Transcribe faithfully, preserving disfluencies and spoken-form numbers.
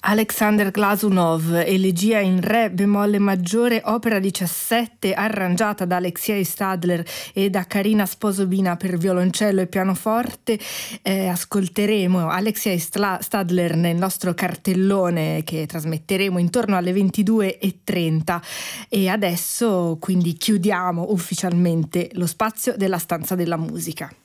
Alexander Glazunov, Elegia in re bemolle maggiore, opera diciassette, arrangiata da Alexei Stadler e da Karina Sposobina per violoncello e pianoforte. Eh, ascolteremo Alexei Stadler nel nostro cartellone che trasmetteremo intorno alle ventidue e trenta, e adesso quindi chiudiamo ufficialmente lo spazio della stanza della musica.